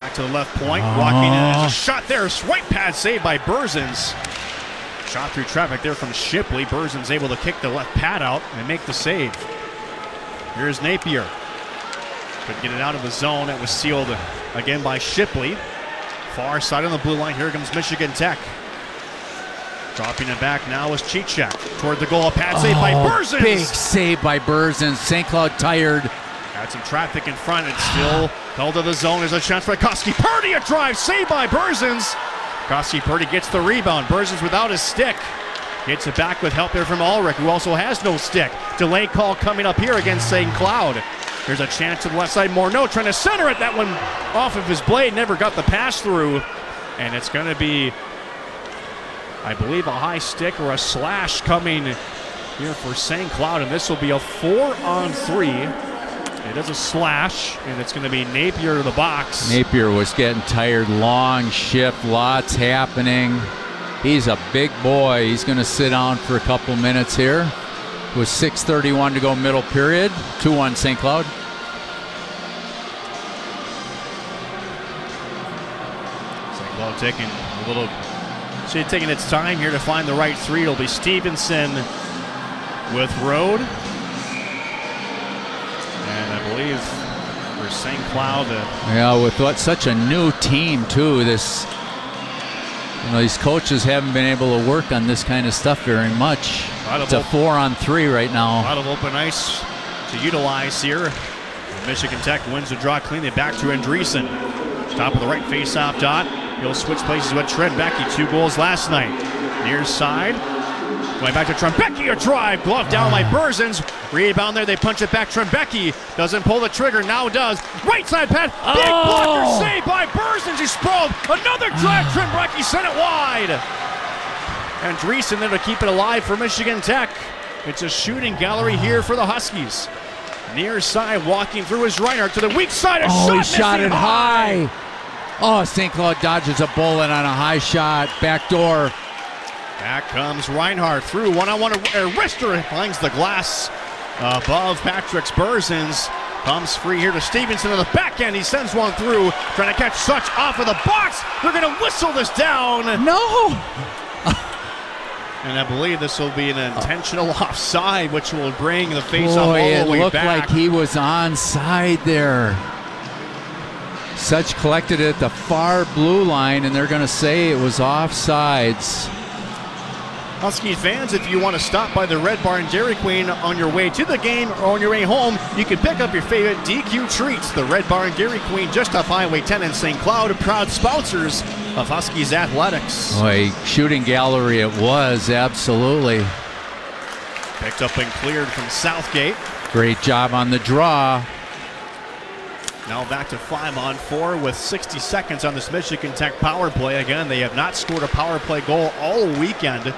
Back to the left point. Walking in. There's a shot there. Swipe pad saved by Berzins. Shot through traffic there from Shipley. Berzins able to kick the left pad out and make the save. Here's Napier. Couldn't get it out of the zone. That was sealed again by Shipley. Far side on the blue line. Here comes Michigan Tech. Dropping it back now is Chichek toward the goal. A pad save by Berzins. Big save by Berzins. St. Cloud tired. Had some traffic in front and still held to the zone. There's a chance for Koski Purdy. A drive saved by Berzins. Koski Purdy gets the rebound. Berzins without his stick. Gets it back with help there from Ulrich, who also has no stick. Delay call coming up here against St. Cloud. There's a chance to the left side. Morneau trying to center it. That one off of his blade. Never got the pass through. And it's going to be, I believe, a high stick or a slash coming here for St. Cloud. And this will be a 4-on-3. It is a slash, and it's going to be Napier to the box. Napier was getting tired. Long shift. Lots happening. He's a big boy. He's going to sit down for a couple minutes here. With 6:31 to go middle period. 2-1 St. Cloud. St. Cloud taking its time here to find the right three. It'll be Stevenson with Rode. And I believe for St. Cloud. With such a new team too. These coaches haven't been able to work on this kind of stuff very much. It's a 4-on-3 right now. A lot of open ice to utilize here. And Michigan Tech wins the draw cleanly back to Andreessen. Top of the right face-off dot. He'll switch places with Trembecki. 2 goals last night. Near side. Going back to Trembecki. A drive. Glove down by Berzins. Rebound there. They punch it back. Trembecki doesn't pull the trigger. Now does. Right side pad. Big blocker save by Berzins. He sprawled. Another drive. Trembecki sent it wide. Andreessen there to keep it alive for Michigan Tech. It's a shooting gallery here for the Huskies. Near side, walking through his Reinhardt to the weak side. He shot it high. St. Cloud dodges a bullet on a high shot. Back door. Back comes Reinhardt through one-on-one. Rister finds the glass above Patrick's. Berzins comes free here to Stevenson on the back end. He sends one through, trying to catch Such off of the box. They're going to whistle this down. No. And I believe this will be an intentional offside, which will bring the face-off all the way back. It looked like he was onside there. Such collected it at the far blue line, and they're going to say it was offsides. Husky fans, if you want to stop by the Red Barn Dairy Queen on your way to the game or on your way home, you can pick up your favorite DQ treats. The Red Barn Dairy Queen, just off Highway 10 in St. Cloud, proud sponsors of Huskies athletics. Shooting gallery it was, absolutely. Picked up and cleared from Southgate. Great job on the draw. Now back to 5-on-4 with 60 seconds on this Michigan Tech power play. Again, they have not scored a power play goal all weekend.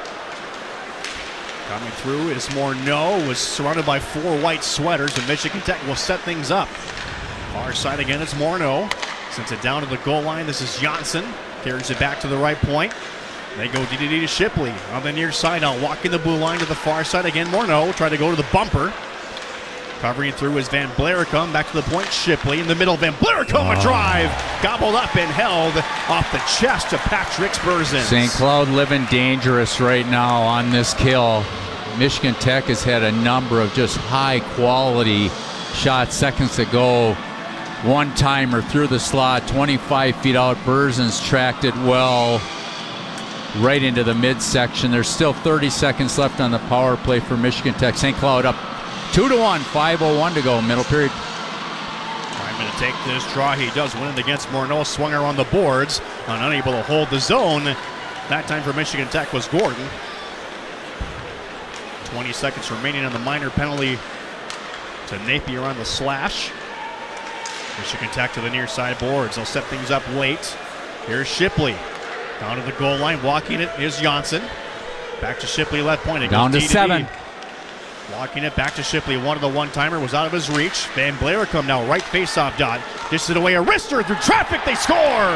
Coming through is Morneau, was surrounded by 4 white sweaters, and Michigan Tech will set things up. Far side again, it's Morneau. Sends it down to the goal line. This is Johnson. Carries it back to the right point. They go DDD to Shipley on the near side now. Walking the blue line to the far side again. Morneau try to go to the bumper. Covering through is Van Blaricum. Back to the point. Shipley in the middle. Van Blaricum, a drive. Gobbled up and held off the chest of Patrick's Berzins. St. Cloud living dangerous right now on this kill. Michigan Tech has had a number of just high quality shots seconds ago. One-timer through the slot, 25 feet out. Berzins tracked it well right into the midsection. There's still 30 seconds left on the power play for Michigan Tech. St. Cloud up 2-1, 5:01 to go, middle period. Trying to take this draw. He does win it against Morneau. Swung her on the boards and unable to hold the zone. That time for Michigan Tech was Gordon. 20 seconds remaining on the minor penalty to Napier on the slash. Michigan Tech to the near side boards. They'll set things up late. Here's Shipley. Down to the goal line. Walking it is Johnson. Back to Shipley, left point. It down goes to 7. Walking it back to Shipley. One of the one-timer was out of his reach. Van Blaricum now right face-off dot. Dishes it away. A wrister through traffic. They score!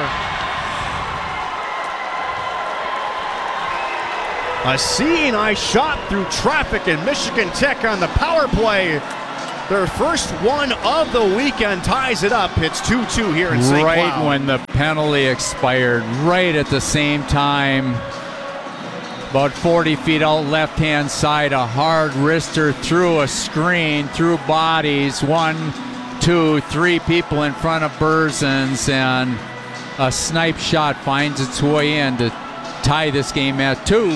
A seeing eye shot through traffic, and Michigan Tech on the power play Their first one of the weekend ties it up. It's 2-2 here in St. Cloud. Right when the penalty expired, right at the same time, about 40 feet out left-hand side, a hard wrister through a screen, through bodies, 1, 2, 3 people in front of Berzins, and a snipe shot finds its way in to tie this game at 2.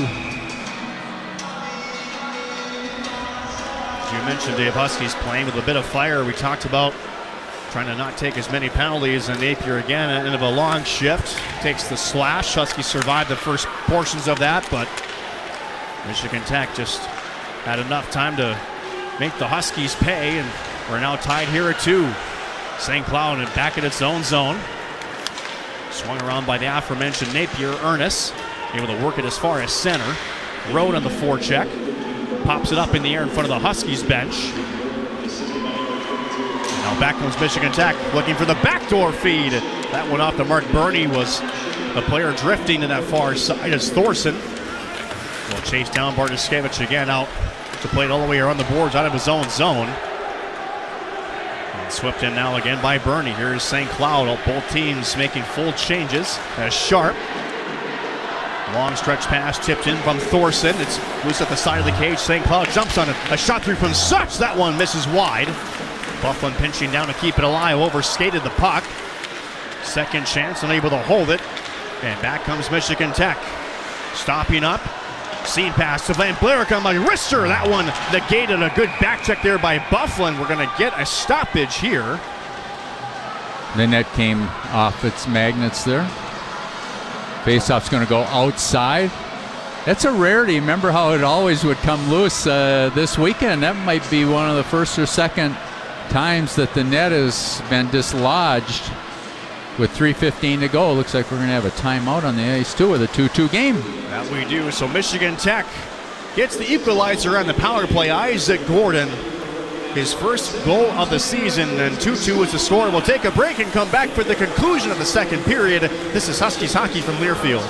As you mentioned, Dave, Huskies playing with a bit of fire. We talked about trying to not take as many penalties, and Napier again at the end of a long shift takes the slash. Huskies survived the first portions of that, but Michigan Tech just had enough time to make the Huskies pay, and we're now tied here at 2. St. Cloud and back at its own zone. Swung around by the aforementioned Napier. Ernest able to work it as far as center. Road on the forecheck. Pops it up in the air in front of the Huskies bench. Now back comes Michigan Tech looking for the backdoor feed. That one off the mark. Bernie was the player drifting to that far side as Thorson will chase down Bartoszewicz again out to play it all the way around the boards out of his own zone. And swept in now again by Bernie. Here's St. Cloud. Both teams making full changes as Sharp. Long stretch pass tipped in from Thorson. It's loose at the side of the cage. St. Cloud jumps on it. A shot through from Such. That one misses wide. Bufflin pinching down to keep it alive. Overskated the puck. Second chance, unable to hold it. And back comes Michigan Tech. Stopping up. Seam pass to Van Blerick on the wrister. That one negated. A good back check there by Bufflin. We're going to get a stoppage here. The net came off its magnets there. Faceoff's going to go outside. That's a rarity. Remember how it always would come loose this weekend? That might be one of the first or second times that the net has been dislodged with 3:15 to go. Looks like we're going to have a timeout on the ice too with a 2-2 game. That we do. So Michigan Tech gets the equalizer on the power play. Isaac Gordon, his first goal of the season, and 2-2 is the score. We'll take a break and come back for the conclusion of the second period. This is Huskies hockey from Learfield.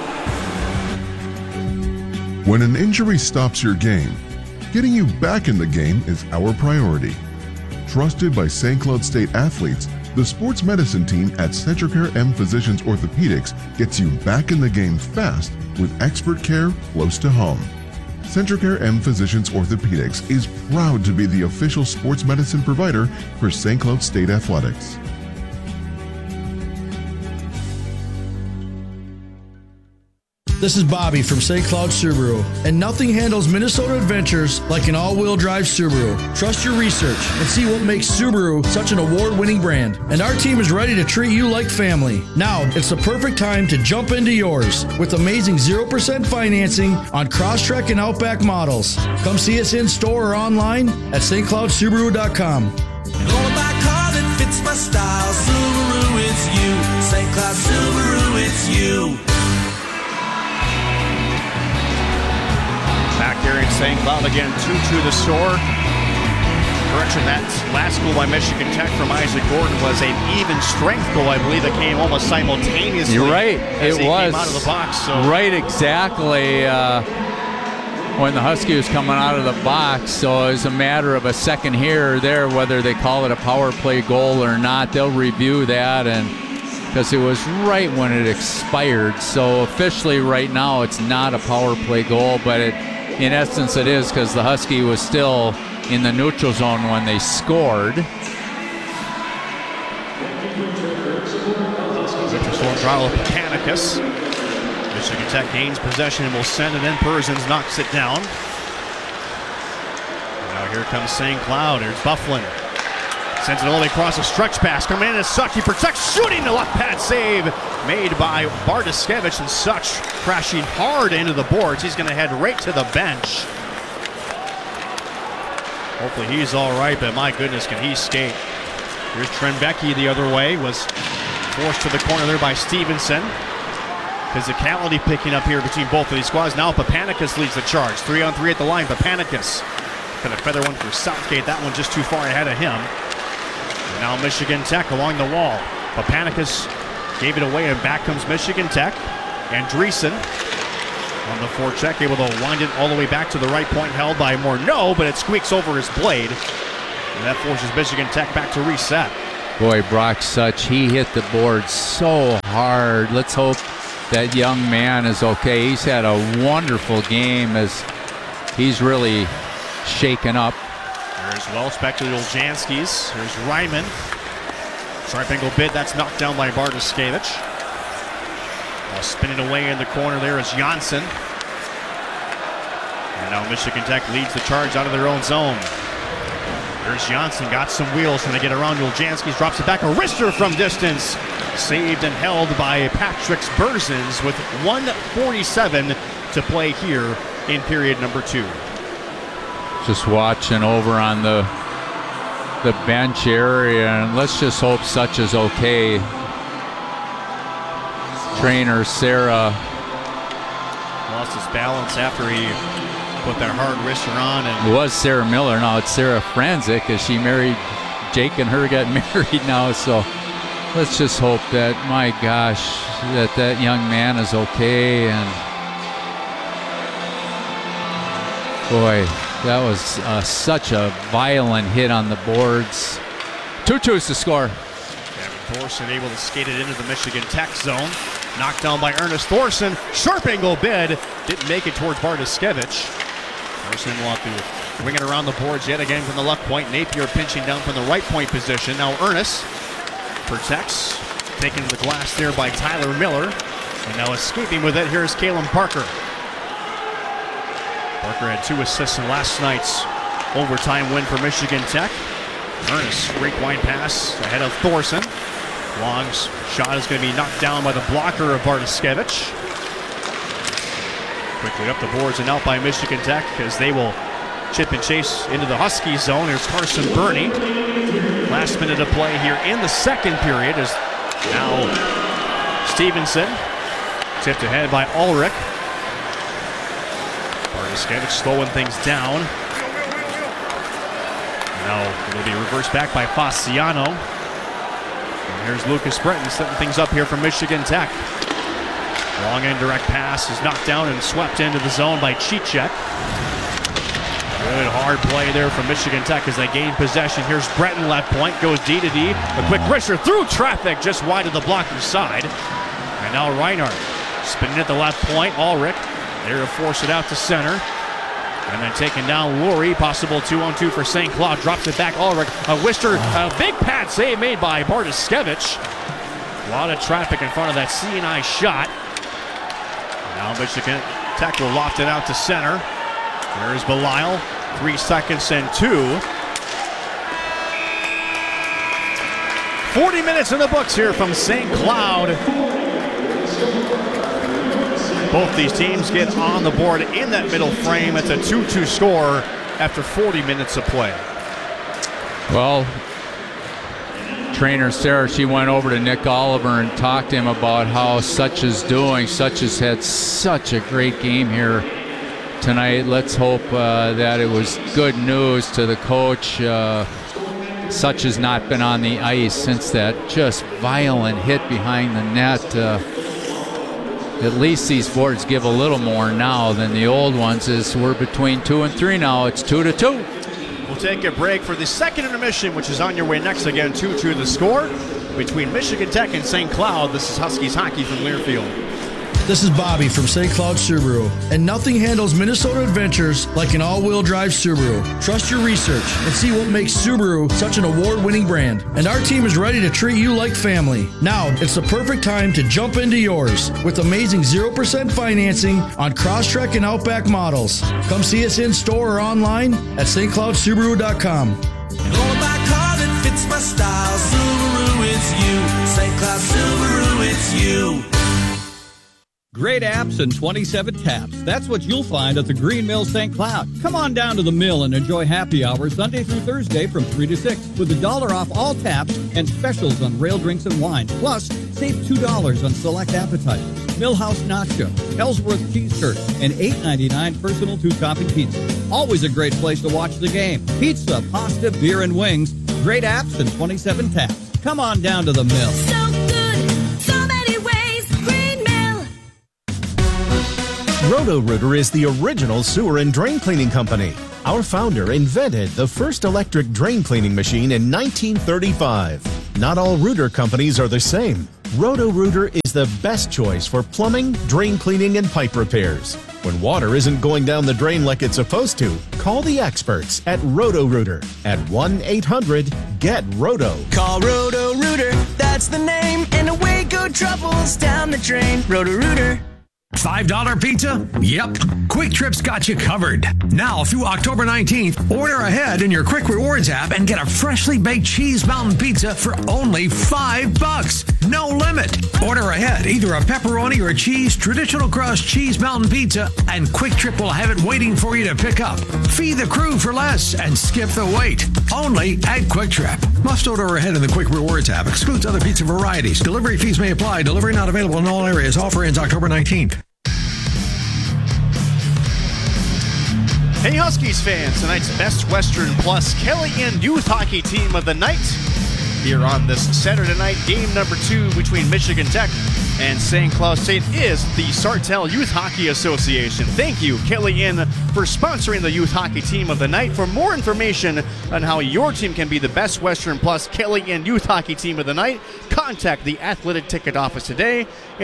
When an injury stops your game, getting you back in the game is our priority. Trusted by St. Cloud State athletes, the sports medicine team at Centricare M Physicians Orthopedics gets you back in the game fast with expert care close to home. Centricare M Physicians Orthopedics is proud to be the official sports medicine provider for St. Cloud State Athletics. This is Bobby from St. Cloud Subaru, and nothing handles Minnesota adventures like an all-wheel drive Subaru. Trust your research and see what makes Subaru such an award-winning brand. And our team is ready to treat you like family. Now, it's the perfect time to jump into yours with amazing 0% financing on Crosstrek and Outback models. Come see us in store or online at stcloudsubaru.com. All about car that fits my style. Subaru, it's you. St. Cloud Subaru, it's you. Back here in St. Cloud again, 2-2 the score. Correction, that last goal by Michigan Tech from Isaac Gordon was an even strength goal. I believe it came almost simultaneously. You're right. As it he was came out of the box. So. Right, exactly. When the Husky was coming out of the box, so it was a matter of a second here or there, whether they call it a power play goal or not. They'll review that, and because it was right when it expired. So officially right now it's not a power play goal, but in essence it is, because the Husky was still in the neutral zone when they scored. Richardson draw with Panicus. Michigan Tech gains possession and will send it in. Perzins knocks it down. Now here comes St. Cloud. Here's Bufflin. Sends it all the way across a stretch pass. Coming in as Such. He protects, shooting the left pad save made by Bartoszewicz, and Such crashing hard into the boards. He's going to head right to the bench. Hopefully he's all right, but my goodness, can he skate. Here's Trembecki the other way. Was forced to the corner there by Stevenson. Physicality picking up here between both of these squads. Now Papanicus leads the charge. 3-on-3 at the line. Papanicus going to feather one for Southgate. That one just too far ahead of him. And now Michigan Tech along the wall. Papanicus gave it away, and back comes Michigan Tech. Andreessen on the forecheck, able to wind it all the way back to the right point, held by Morneau, but it squeaks over his blade. And that forces Michigan Tech back to reset. Boy, Brock Such, he hit the board so hard. Let's hope that young man is okay. He's had a wonderful game as he's really shaken up. There's Welch back to the Oljanskis. Here's Ryman. Sharp angle bid, that's knocked down by Bartoskevich. Spinning away in the corner there is Janssen. And now Michigan Tech leads the charge out of their own zone. There's Janssen, got some wheels, trying to get around Oljanskis, drops it back, a wrister from distance. Saved and held by Patrick Berzins with 1:47 to play here in period number 2. Just watching over on the bench area, and let's just hope Such is okay. Trainer Sarah lost his balance after he put that hard wrister on. And it was Sarah Miller. Now it's Sarah Franzik, as she married Jake and her got married now. So let's just hope that, my gosh, that young man is okay. And boy, that was such a violent hit on the boards. 2-2 is the score. Gavin Thorson able to skate it into the Michigan Tech zone. Knocked down by Ernest Thorson. Sharp angle bid. Didn't make it towards Bartoskevich. Thorson will have to wing it around the boards yet again from the left point. Napier pinching down from the right point position. Now Ernest protects. Taken to the glass there by Tyler Miller. And now escaping with it, here's Kalen Parker. Parker had 2 assists in last night's overtime win for Michigan Tech. Ernest, great wide pass ahead of Thorson. Long's shot is going to be knocked down by the blocker of Bartoskevich. Quickly up the boards and out by Michigan Tech as they will chip and chase into the Husky zone. Here's Carson Burney. Last minute of play here in the second period is now Stevenson. Tipped ahead by Ulrich. Bartoskevich slowing things down. Now it'll be reversed back by Fasciano. And here's Lucas Breton setting things up here for Michigan Tech. Long indirect pass is knocked down and swept into the zone by Chichek. Good hard play there from Michigan Tech as they gain possession. Here's Breton, left point, goes D to D. A quick wrister through traffic just wide of the blocker's side. And now Reinhardt spinning at the left point. Ulrich there to force it out to center. And then taking down Lurie, possible 2-on-2 for St. Cloud. Drops it back, Ulrich. A wrister, a big pad save made by Bartoskevich. A lot of traffic in front of that C&I shot. Now Michigan Tech will loft it out to center. There's Belisle, 3 seconds and 2. 40 minutes in the books here from St. Cloud. Both these teams get on the board in that middle frame. It's a 2-2 score after 40 minutes of play. Well, trainer Sarah, she went over to Nick Oliver and talked to him about how Such is doing. Such has had such a great game here tonight. Let's hope that it was good news to the coach. Such has not been on the ice since that just violent hit behind the net. At least these boards give a little more now than the old ones. As we're between 2 and 3 now, it's 2-2. We'll take a break for the second intermission, which is on your way next. Again, 2-2 the score between Michigan Tech and St. Cloud. This is Huskies hockey from Learfield. This is Bobby from St. Cloud Subaru, and nothing handles Minnesota adventures like an all-wheel drive Subaru. Trust your research and see what makes Subaru such an award-winning brand. And our team is ready to treat you like family. Now, it's the perfect time to jump into yours with amazing 0% financing on Crosstrek and Outback models. Come see us in-store or online at stcloudsubaru.com. And all my car that fits my style, Subaru, it's you. St. Cloud Subaru, it's you. Great apps and 27 taps. That's what you'll find at the Green Mill St. Cloud. Come on down to the mill and enjoy happy hour Sunday through Thursday from 3 to 6 with $1 off all taps and specials on rail drinks and wine. Plus, save $2 on select appetizers, Millhouse Nacho, Ellsworth Cheese Curd, and $8.99 personal 2-topping pizza. Always a great place to watch the game. Pizza, pasta, beer, and wings. Great apps and 27 taps. Come on down to the mill. So good, so many ways, Green Mill. Roto-Rooter is the original sewer and drain cleaning company. Our founder invented the first electric drain cleaning machine in 1935. Not all rooter companies are the same. Roto-Rooter is the best choice for plumbing, drain cleaning, and pipe repairs. When water isn't going down the drain like it's supposed to, call the experts at Roto-Rooter at 1-800-GET-ROTO. Call Roto-Rooter, that's the name, and away go troubles down the drain. Roto-Rooter. $5 pizza? Yep. Quick Trip's got you covered. Now through October 19th, order ahead in your Quick Rewards app and get a freshly baked cheese mountain pizza for only $5. No limit. Order ahead, either a pepperoni or a cheese, traditional crust cheese mountain pizza, and Quick Trip will have it waiting for you to pick up. Feed the crew for less and skip the wait. Only at Quick Trip. Must order ahead in the Quick Rewards app. Excludes other pizza varieties. Delivery fees may apply. Delivery not available in all areas. Offer ends October 19th. Hey Huskies fans, tonight's Best Western Plus Kellyanne Youth Hockey Team of the Night here on this Saturday night. Game number 2 between Michigan Tech and St. Cloud State is the Sartell Youth Hockey Association. Thank you, Kellyanne, for sponsoring the Youth Hockey Team of the Night. For more information on how your team can be the Best Western Plus Kellyanne Youth Hockey Team of the Night, contact the Athletic Ticket Office today at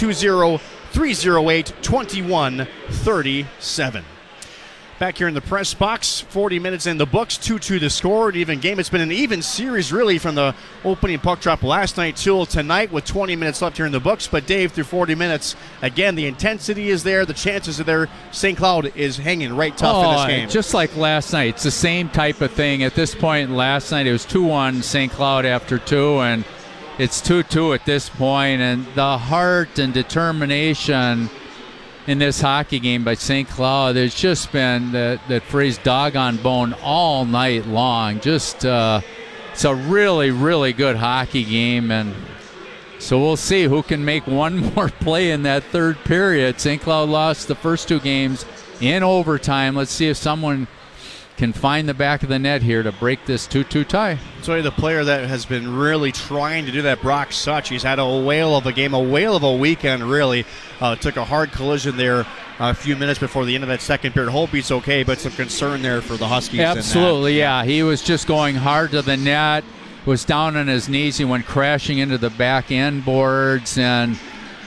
320-308-2137. Back here in the press box, 40 minutes in the books, 2-2 the score, an even game. It's been an even series, really, from the opening puck drop last night till tonight with 20 minutes left here in the books. But, Dave, through 40 minutes, again, the intensity is there, the chances are there. St. Cloud is hanging right tough in this game. Just like last night. It's the same type of thing. At this point last night, it was 2-1 St. Cloud after 2, and it's 2-2 at this point. And the heart and determination in this hockey game by St. Cloud, there's just been that phrase dog on bone all night long. Just it's a really, really good hockey game, and so we'll see who can make one more play in that third period. St. Cloud lost the first 2 games in overtime. Let's see if someone can find the back of the net here to break this 2-2 tie. So the player that has been really trying to do that, Brock Such, he's had a whale of a game, a whale of a weekend, really. Took a hard collision there a few minutes before the end of that second period. Hope he's okay, but some concern there for the Huskies. Absolutely, yeah. He was just going hard to the net, was down on his knees. He went crashing into the back end boards, and,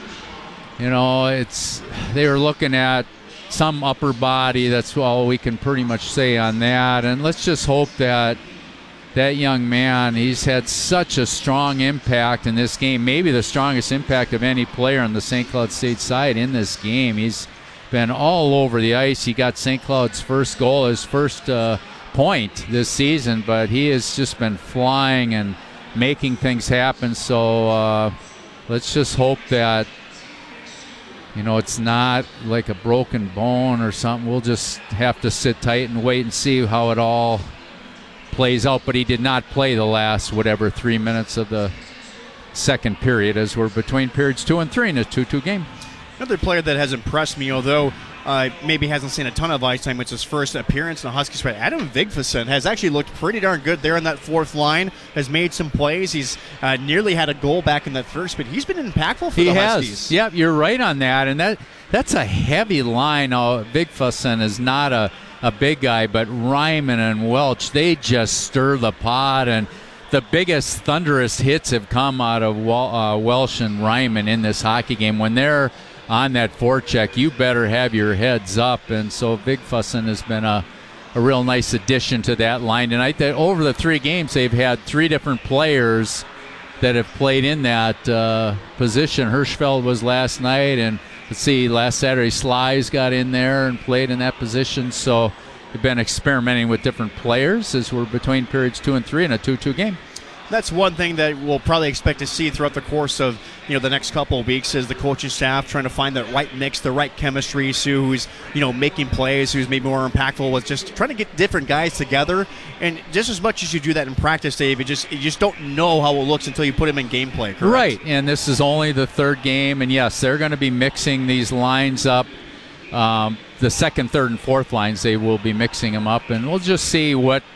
you know, they were looking at some upper body. That's all we can pretty much say on that. And let's just hope that that young man, he's had such a strong impact in this game, maybe the strongest impact of any player on the St. Cloud State side in this game. He's been all over the ice. He got St. Cloud's first goal, his first point this season, but he has just been flying and making things happen. So let's just hope that, you know, it's not like a broken bone or something. We'll just have to sit tight and wait and see how it all plays out. But he did not play the last, 3 minutes of the second period, as we're between periods 2 and 3 in a 2-2 game. Another player that has impressed me, although maybe hasn't seen a ton of ice time, it's his first appearance in the Huskies. Adam Vigfusson has actually looked pretty darn good there on that fourth line, has made some plays. He's nearly had a goal back in that first, but he's been impactful for the Huskies. Yep, you're right on that, and that's a heavy line. Vigfusson is not a big guy, but Ryman and Welch, they just stir the pot, and the biggest thunderous hits have come out of Welch and Ryman in this hockey game. When they're on that forecheck, you better have your heads up, and so Vigfusson has been a real nice addition to that line tonight. That over the 3 games, they've had 3 different players that have played in that position. Hirschfeld was last night, and let's see, last Saturday Slies got in there and played in that position. So they've been experimenting with different players as we're between periods 2 and 3 in a 2-2 game. That's one thing that we'll probably expect to see throughout the course of the next couple of weeks, is the coaching staff trying to find the right mix, the right chemistry. Sue, who's making plays, who's maybe more impactful, with just trying to get different guys together. And just as much as you do that in practice, Dave, you just don't know how it looks until you put them in gameplay. Correct? Right, and this is only the 3rd game, and yes, they're going to be mixing these lines up. The second, third, and fourth lines, they will be mixing them up, and we'll just see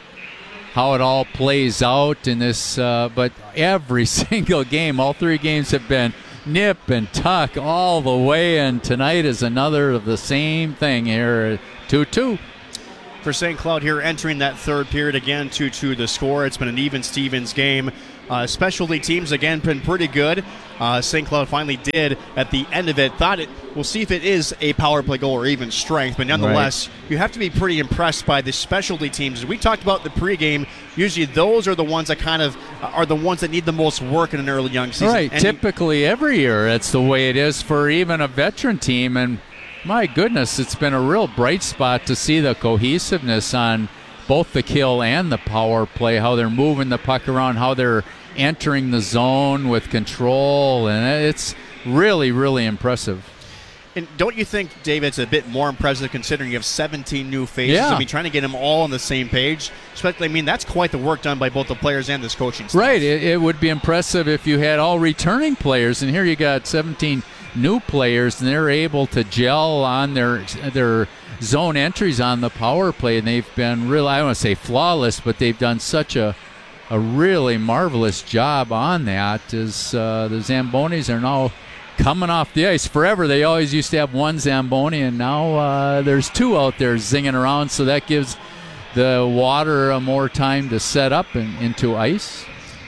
how it all plays out in this. But every single game, all 3 games have been nip and tuck all the way, and tonight is another of the same thing here, 2-2. For St. Cloud here entering that third period, again 2-2 the score. It's been an even Stevens game. Specialty teams, again, been pretty good. St. Cloud finally did at the end of it. We'll see if it is a power play goal or even strength, but nonetheless, you have to be pretty impressed by the specialty teams. As we talked about the pregame, usually those are the ones that kind of are the ones that need the most work in an early young season. Right, typically every year that's the way it is for even a veteran team, and my goodness, it's been a real bright spot to see the cohesiveness on both the kill and the power play, how they're moving the puck around, how they're entering the zone with control, and it's really, really impressive. And don't you think, Dave, it's a bit more impressive considering you have 17 new faces? Yeah. I mean, trying to get them all on the same page. Especially, I mean, that's quite the work done by both the players and this coaching staff. Right. It would be impressive if you had all returning players, and here you got 17 new players, and they're able to gel on their zone entries on the power play, and they've been really, I don't want to say flawless, but they've done such a really marvelous job on that, as the Zambonis are now coming off the ice. Forever they always used to have one Zamboni, and now there's two out there zinging around, so that gives the water more time to set up into ice.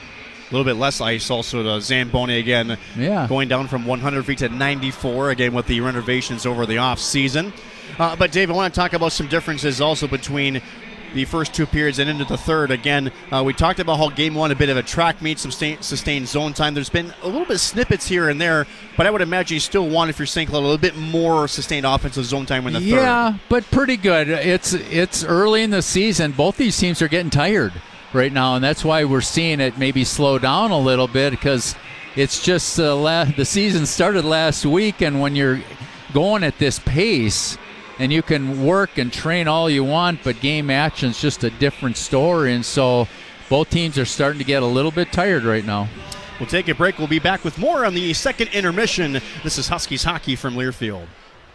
A little bit less ice also. The Zamboni again going down from 100 feet to 94 again with the renovations over the off season. But Dave, I want to talk about some differences also between the first two periods and into the third. Again, we talked about how game one, a bit of a track meet, some sustained zone time. There's been a little bit of snippets here and there, but I would imagine you still want, if you're St. Cloud, a little bit more sustained offensive zone time in the third. Yeah, but pretty good. It's early in the season. Both these teams are getting tired right now, and that's why we're seeing it maybe slow down a little bit, because it's just the season started last week, and when you're going at this pace, and you can work and train all you want, but game action's just a different story. And so both teams are starting to get a little bit tired right now. We'll take a break. We'll be back with more on the second intermission. This is Huskies Hockey from Learfield.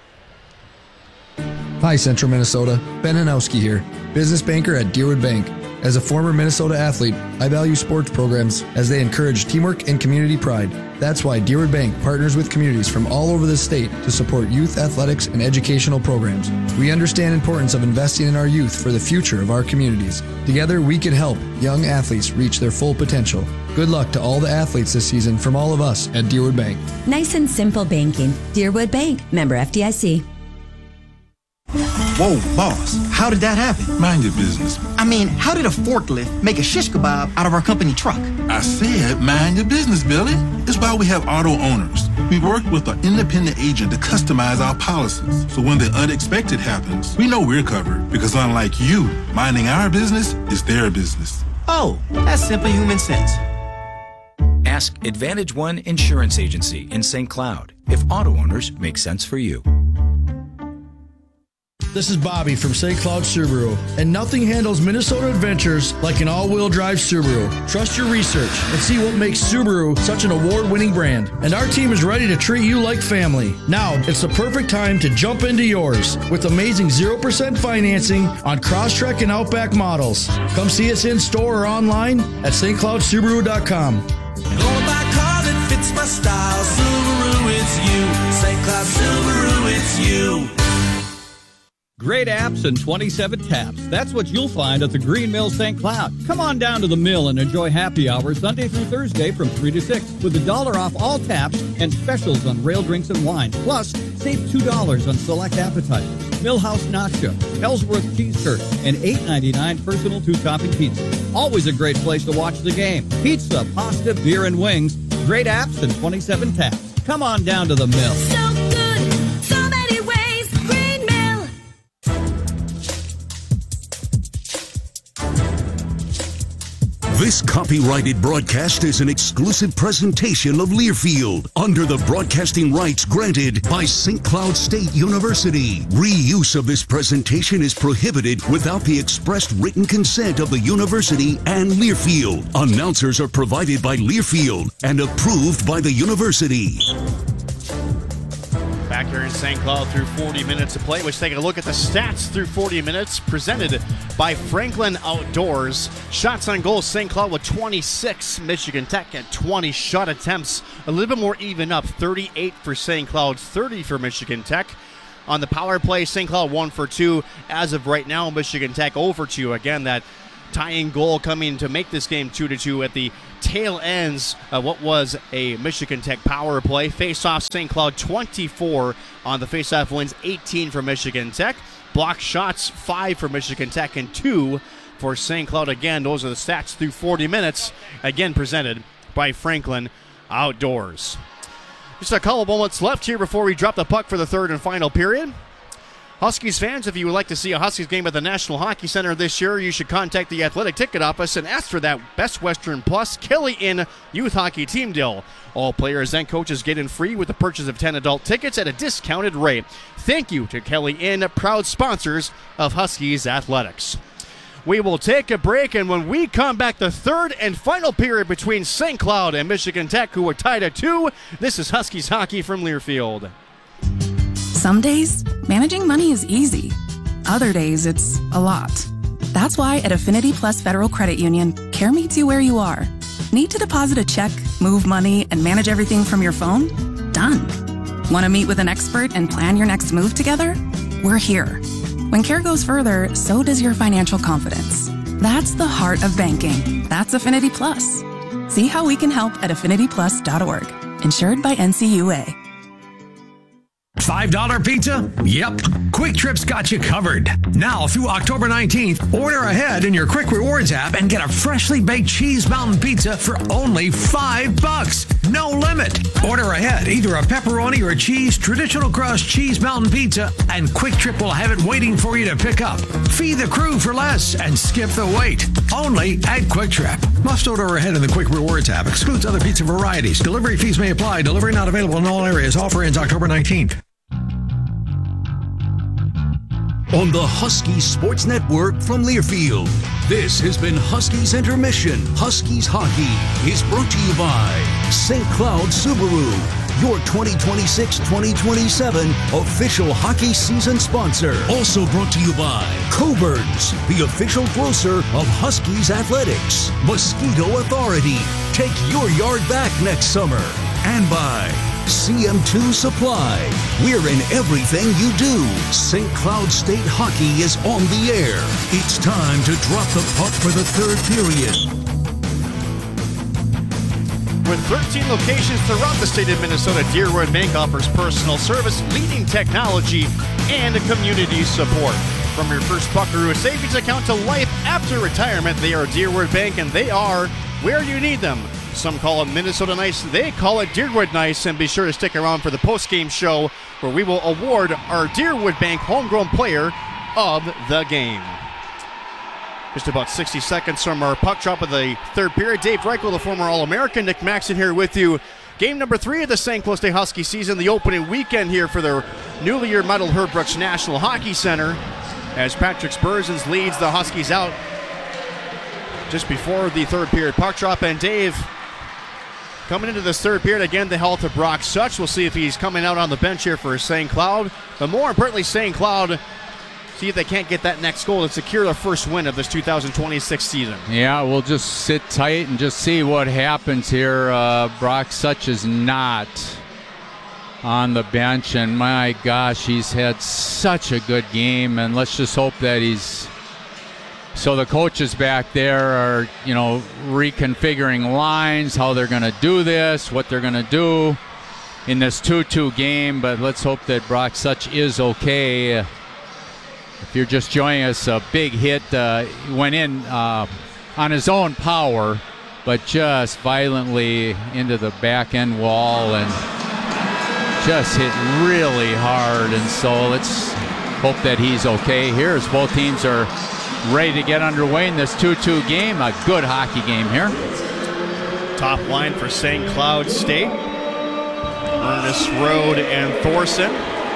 Hi, Central Minnesota. Ben Hanowski here, business banker at Deerwood Bank. As a former Minnesota athlete, I value sports programs as they encourage teamwork and community pride. That's why Deerwood Bank partners with communities from all over the state to support youth athletics and educational programs. We understand the importance of investing in our youth for the future of our communities. Together, we can help young athletes reach their full potential. Good luck to all the athletes this season from all of us at Deerwood Bank. Nice and simple banking. Deerwood Bank, member FDIC. Whoa, boss, how did that happen? Mind your business. I mean, how did a forklift make a shish kebab out of our company truck? I said mind your business, Billy. It's why we have auto owners. We work with an independent agent to customize our policies. So when the unexpected happens, we know we're covered, because unlike you, minding our business is their business. Oh, that's simple human sense. Ask Advantage One Insurance Agency in St. Cloud if auto owners make sense for you. This is Bobby from St. Cloud Subaru, and nothing handles Minnesota adventures like an all-wheel drive Subaru. Trust your research and see what makes Subaru such an award-winning brand. And our team is ready to treat you like family. Now, it's the perfect time to jump into yours with amazing 0% financing on Crosstrek and Outback models. Come see us in store or online at stcloudsubaru.com. Going by car that fits my style. Subaru, it's you. St. Cloud Subaru, it's you. Great apps and 27 taps. That's what you'll find at the Green Mill St. Cloud. Come on down to the mill and enjoy happy hour Sunday through Thursday from 3 to 6 with $1 off all taps and specials on rail drinks and wine. Plus, save $2 on select appetizers. Millhouse Nacho, Ellsworth Cheese Curd, and $8.99 personal 2-topping pizza. Always a great place to watch the game. Pizza, pasta, beer, and wings. Great apps and 27 taps. Come on down to the mill. So good, so many ways. Green Mill. This copyrighted broadcast is an exclusive presentation of Learfield under the broadcasting rights granted by St. Cloud State University. Reuse of this presentation is prohibited without the expressed written consent of the university and Learfield. Announcers are provided by Learfield and approved by the university. Back here in St. Cloud through 40 minutes of play. Let's take a look at the stats through 40 minutes presented by Franklin Outdoors. Shots on goal, St. Cloud with 26. Michigan Tech at 20. Shot attempts a little bit more even up. 38 for St. Cloud, 30 for Michigan Tech. On the power play, St. Cloud 1 for 2. As of right now, Michigan Tech 0 for 2. Again, that tying goal coming to make this game 2-2 at the tail ends of what was a Michigan Tech power play. Face-off, St. Cloud 24 on the face-off wins, 18 for Michigan Tech. Block shots, 5 for Michigan Tech and 2 for St. Cloud. Again, those are the stats through 40 minutes. Again, presented by Franklin Outdoors. Just a couple moments left here before we drop the puck for the third and final period. Huskies fans, if you would like to see a Huskies game at the National Hockey Center this year, you should contact the Athletic Ticket Office and ask for that Best Western Plus Kelly Inn Youth Hockey Team Deal. All players and coaches get in free with the purchase of 10 adult tickets at a discounted rate. Thank you to Kelly Inn, proud sponsors of Huskies Athletics. We will take a break, and when we come back, the third and final period between St. Cloud and Michigan Tech, who are tied at 2. This is Huskies Hockey from Learfield. Some days, managing money is easy. Other days, it's a lot. That's why at Affinity Plus Federal Credit Union, care meets you where you are. Need to deposit a check, move money, and manage everything from your phone? Done. Want to meet with an expert and plan your next move together? We're here. When care goes further, so does your financial confidence. That's the heart of banking. That's Affinity Plus. See how we can help at affinityplus.org. Insured by NCUA. $5 pizza? Yep. Quick Trip's got you covered. Now through October 19th, order ahead in your Quick Rewards app and get a freshly baked Cheese Mountain Pizza for only $5. No limit. Order ahead, either a pepperoni or a cheese, traditional crust Cheese Mountain Pizza, and Quick Trip will have it waiting for you to pick up. Feed the crew for less and skip the wait. Only at Quick Trip. Must order ahead in the Quick Rewards app. Excludes other pizza varieties. Delivery fees may apply. Delivery not available in all areas. Offer ends October 19th. On the Huskies Sports Network from Learfield, this has been Huskies Intermission. Huskies Hockey is brought to you by St. Cloud Subaru, your 2026-2027 official hockey season sponsor. Also brought to you by Coburn's, the official grocer of Huskies Athletics. Mosquito Authority, take your yard back next summer. And by CM2 Supply. We're in everything you do. St. Cloud State Hockey is on the air. It's time to drop the puck for the third period. With 13 locations throughout the state of Minnesota, Deerwood Bank offers personal service, leading technology, and community support. From your first Buckaroo savings account to life after retirement, they are Deerwood Bank, and they are where you need them. Some call it Minnesota Nice, they call it Deerwood Nice, and be sure to stick around for the post-game show where we will award our Deerwood Bank Homegrown Player of the Game. Just about 60 seconds from our puck drop of the third period. Dave Reichel, the former All-American, Nick Maxson here with you. Game number 3 of the St. Cloud State Husky season, the opening weekend here for their newly remodeled Herb Brooks National Hockey Center, as Patrick Spurzens leads the Huskies out just before the third period puck drop. And Dave, coming into this third period, again, the health of Brock Such. We'll see if he's coming out on the bench here for St. Cloud. But more importantly, St. Cloud, see if they can't get that next goal to secure the first win of this 2026 season. Yeah, we'll just sit tight and just see what happens here. Brock Such is not on the bench, and my gosh, he's had such a good game, and let's just hope that he's... So the coaches back there are, reconfiguring lines, how they're going to do this, what they're going to do in this 2-2 game. But let's hope that Brock Such is okay. If you're just joining us, a big hit went in on his own power, but just violently into the back end wall and just hit really hard. And so let's hope that he's okay. Here's both teams are ready to get underway in this 2-2 game. A good hockey game here. Top line for St. Cloud State. Ernest Road and Thorson.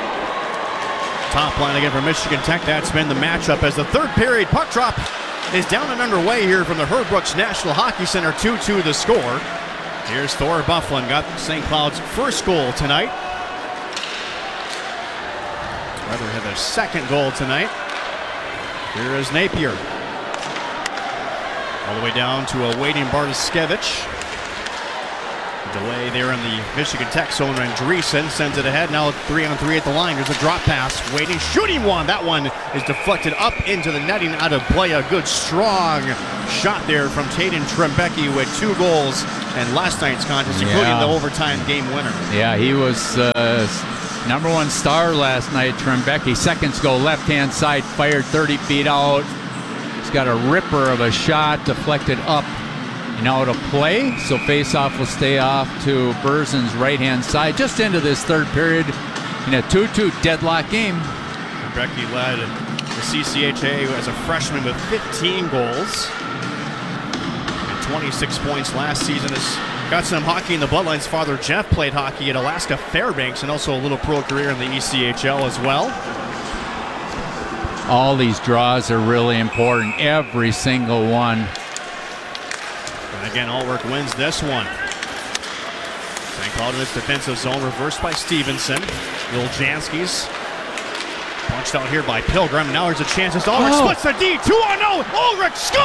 Top line again for Michigan Tech. That's been the matchup as the third period puck drop is down and underway here from the Herb Brooks National Hockey Center. 2-2 the score. Here's Thor Bufflin. Got St. Cloud's first goal tonight. Rather had their second goal tonight. Here is Napier. All the way down to a waiting Bartoskevich. Delay there in the Michigan Tech zone, and Andreessen sends it ahead. Now 3-on-3 at the line. There's a drop pass. Waiting, shooting one. That one is deflected up into the netting out of play. A good, strong shot there from Taden Trembecki with 2 goals in last night's contest, including the overtime game winner. Yeah, he was number 1 star last night, Trembecki. Seconds go left-hand side, fired 30 feet out. He's got a ripper of a shot deflected up and out of play. So face-off will stay off to Berzin's right-hand side just into this third period in a 2-2 deadlock game. Trembecki led the CCHA as a freshman with 15 goals and 26 points last season. Has got some hockey in the bloodlines. Father Jeff played hockey at Alaska Fairbanks and also a little pro career in the ECHL as well. All these draws are really important, every single one. And again, Ulrich wins this one. St. Cloud in its defensive zone, reversed by Stevenson. Wiljanski's punched out here by Pilgrim. Now there's a chance as Ulrich splits the D. 2-0. Ulrich scores!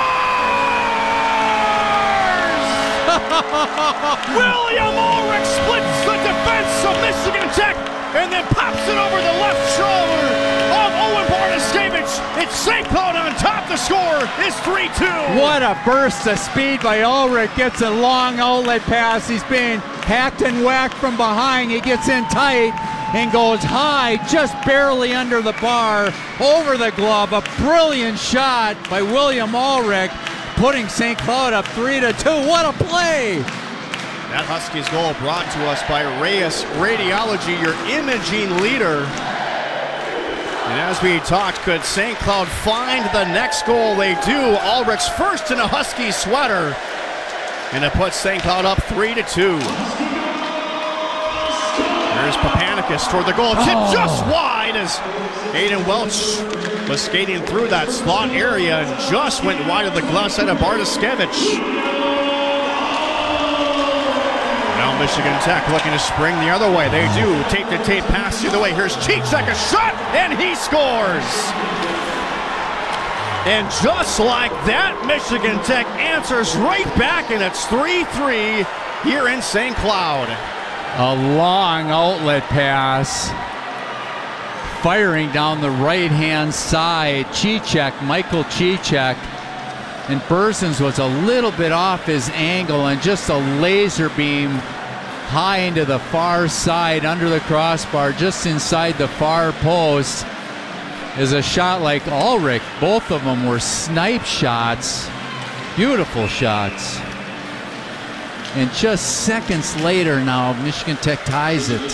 William Ulrich splits the defense of Michigan Tech and then pops it over the left shoulder of Owen Bartoskevich. It's St. Cloud on top. The score is 3-2. What a burst of speed by Ulrich. Gets a long outlet pass. He's being hacked and whacked from behind. He gets in tight and goes high, just barely under the bar, over the glove. A brilliant shot by William Ulrich, putting St. Cloud up 3-2. What a play! That Huskies goal brought to us by Reyes Radiology, your imaging leader. And as we talked, could St. Cloud find the next goal? They do. Ulrich's first in a Husky sweater. And it puts St. Cloud up 3-2. There's Papanicus toward the goal. Tip just wide as Aiden Welch was skating through that slot area and just went wide of the glove side of Bartoskevich. Now Michigan Tech looking to spring the other way. They do. Tape-to-tape pass the other way. Here's Cheechak, a shot, and he scores. And just like that, Michigan Tech answers right back, and it's 3-3 here in St. Cloud. A long outlet pass. Firing down the right-hand side. Cheechak, Michael Cheechak. And Berzins was a little bit off his angle and just a laser beam high into the far side under the crossbar, just inside the far post. Is a shot like Ulrich. Both of them were snipe shots. Beautiful shots. And just seconds later now, Michigan Tech ties it.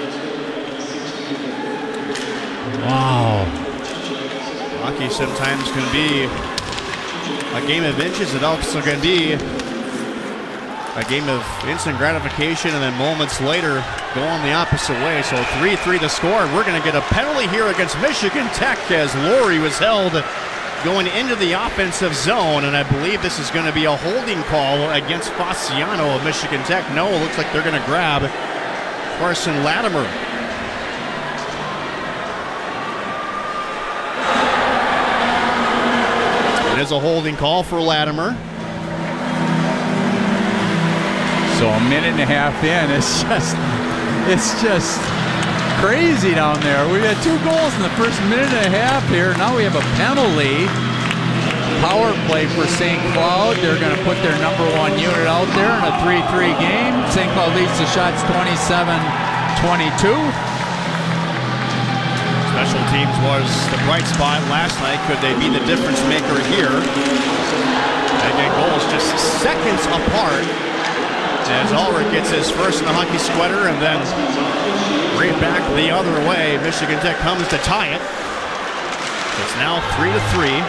Wow. Hockey sometimes can be a game of inches. It also can be a game of instant gratification and then moments later going the opposite way. So 3-3 the score. We're going to get a penalty here against Michigan Tech as Laurie was held going into the offensive zone, and I believe this is going to be a holding call against Fasciano of Michigan Tech. No, it looks like they're going to grab Carson Latimer. It is a holding call for Latimer. So a minute and a half in, it's just crazy down there. We had 2 goals in the first minute and a half here. Now we have a penalty. Power play for St. Cloud. They're going to put their number 1 unit out there in a 3-3 game. St. Cloud leads the shots 27-22. Special teams was the bright spot last night. Could they be the difference maker here? Again, goals just seconds apart as Ulrich gets his first in the hockey sweater, and then right back the other way. Michigan Tech comes to tie it. It's now 3-3.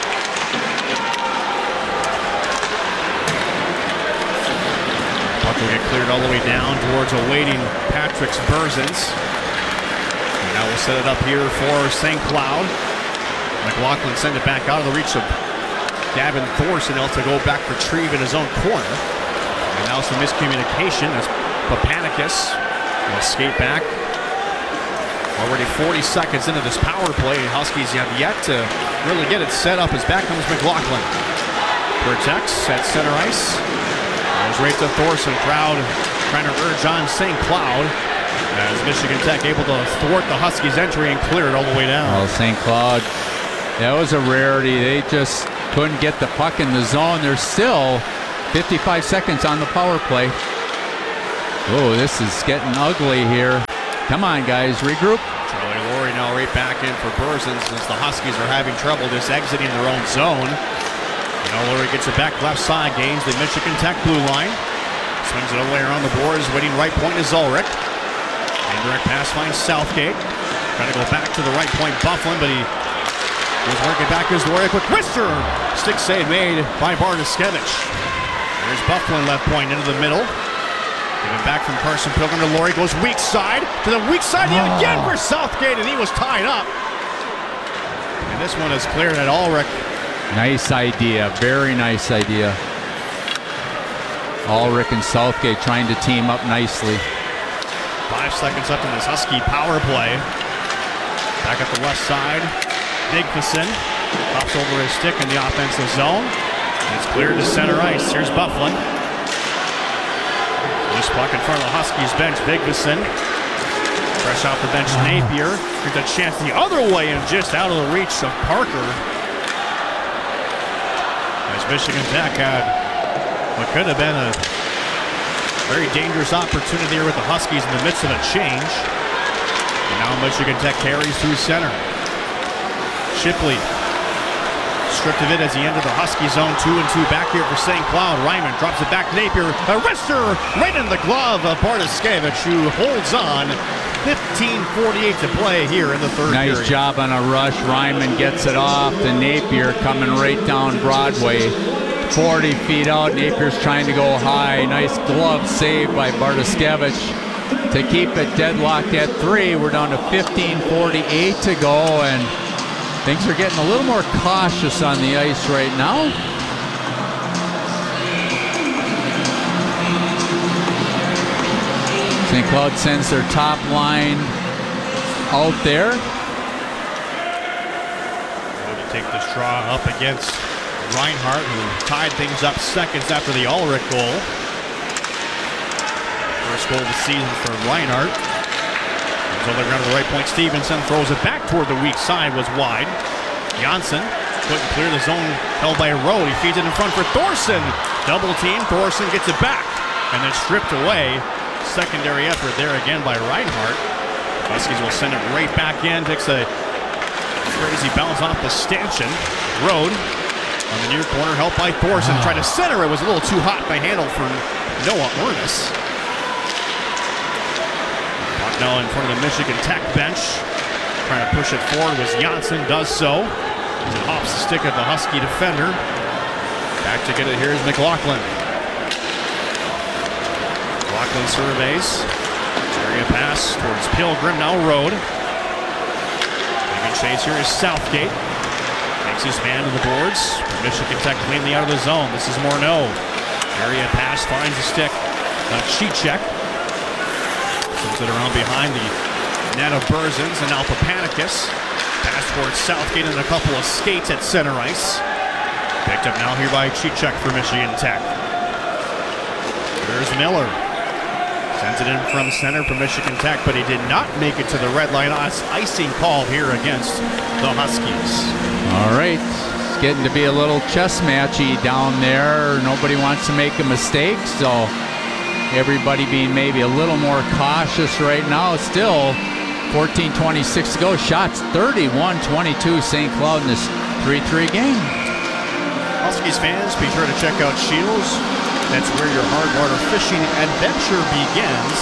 Puck will get cleared all the way down towards a waiting Patrick Berzins. Now we'll set it up here for St. Cloud. McLaughlin send it back out of the reach of Gavin Thorson, else to go back retrieve in his own corner. And now some miscommunication as Papanicus will skate back. Already 40 seconds into this power play. Huskies have yet to really get it set up as back comes McLaughlin. Protects at center ice. Goes right to Thorson. Crowd trying to urge on St. Cloud as Michigan Tech able to thwart the Huskies' entry and clear it all the way down. Well, St. Cloud, that was a rarity. They just couldn't get the puck in the zone. There's still 55 seconds on the power play. Oh, this is getting ugly here. Come on, guys, regroup. Charlie Laurie now right back in for Burzins as the Huskies are having trouble just exiting their own zone. Now Laurie gets it back left side, gains the Michigan Tech blue line. Swings it away around the boards, waiting right point is Ulrich. Indirect pass finds Southgate. Trying to go back to the right point, Bufflin, but he was working back as Laurie. Quick wrister! Stick save made by Bartoskevich. There's Bufflin left point into the middle. Given back from Carson Pilgrim to Laurie, goes weak side, to the weak side yet again for Southgate, and he was tied up. And this one is cleared at Ulrich. Nice idea, very nice idea. Ulrich and Southgate trying to team up nicely. 5 seconds left in this Husky power play. Back at the left side, Vigfusson pops over his stick in the offensive zone. It's cleared to center ice. Here's Bufflin. Loose puck in front of the Huskies bench. Vigfusson. Fresh off the bench, Napier. Here's a chance the other way and just out of the reach of Parker. As Michigan Tech had what could have been a very dangerous opportunity here with the Huskies in the midst of a change. And now Michigan Tech carries through center. Shipley stripped of it as he entered the Husky zone. 2-2 back here for St. Cloud. Ryman drops it back. Napier, a wrister right in the glove of Bartoskevich, who holds on. 15:48 to play here in the third period. Nice job on a rush. Ryman gets it off. The Napier coming right down Broadway. 40 feet out. Napier's trying to go high. Nice glove save by Bartoskevich to keep it deadlocked at 3. We're down to 15:48 to go, and things are getting a little more cautious on the ice right now. St. Cloud sends their top line out there. Going to take this draw up against Reinhardt, who tied things up seconds after the Ulrich goal. First goal of the season for Reinhardt. So they're going to the right point. Stevenson throws it back toward the weak side, was wide. Janssen couldn't clear the zone held by Rowe. He feeds it in front for Thorson. Double team. Thorson gets it back and then stripped away. Secondary effort there again by Reinhardt. Huskies will send it right back in. Takes a crazy bounce off the stanchion. Road on the near corner, helped by Thorson. Tried to center it. Was a little too hot by handle for Noah Ernest. Now in front of the Michigan Tech bench. Trying to push it forward was Janssen, does so. As it hops the stick of the Husky defender. Back to get it here is McLaughlin. McLaughlin surveys. Area pass towards Pilgrim, now Road. Taking chase here is Southgate. Takes his man to the boards. Michigan Tech cleanly out of the zone. This is Morneau. Area pass finds the stick of Cicek. Sends it around behind the net of Burzins and now Papanicus. Pass towards Southgate and a couple of skates at center ice. Picked up now here by Cicek for Michigan Tech. There's Miller. Sends it in from center for Michigan Tech, but he did not make it to the red line. Icing call here against the Huskies. All right. It's getting to be a little chess matchy down there. Nobody wants to make a mistake, so everybody being maybe a little more cautious right now. Still 14:26 to go. Shots 31-22 St. Cloud in this 3-3 game. Huskies fans, be sure to check out Shields. That's where your hard water fishing adventure begins.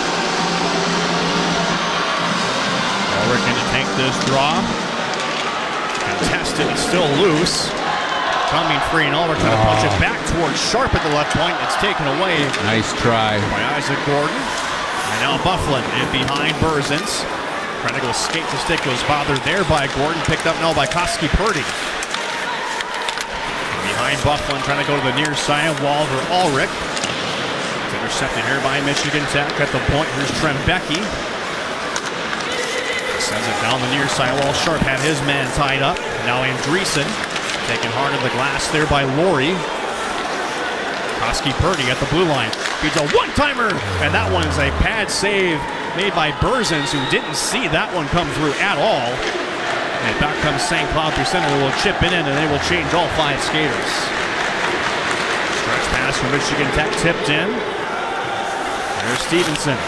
Ulrich going to take this draw. Contested, it's still loose. Coming free, and Ulrich trying to punch it back towards Sharp at the left point. It's taken away. Nice try by Isaac Gordon. And now Bufflin in behind Burzins. Trying to go skate the stick, was bothered there by Gordon. Picked up now by Koski Purdy. Behind Bufflin, trying to go to the near side. Walter Ulrich. It's intercepted here by Michigan Tech at the point. Here's Trembecki. Sends it down the near side wall. Sharp had his man tied up. Now Andreessen taken hard of the glass there by Laurie. Husky Purdy at the blue line. He's a one-timer, and that one is a pad save made by Berzins, who didn't see that one come through at all. And back comes St. Cloud through center, who will chip it in, and they will change all 5 skaters. Stretch pass from Michigan Tech, tipped in. There's Stevenson.